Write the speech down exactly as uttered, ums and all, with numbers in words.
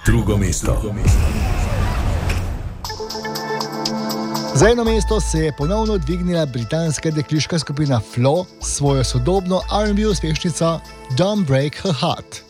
Drugo mesto. Za eno mesto se je ponovno dvignila britanska dekliška skupina Flo s svojo sodobno R and B uspešnico Don't Break Her Heart.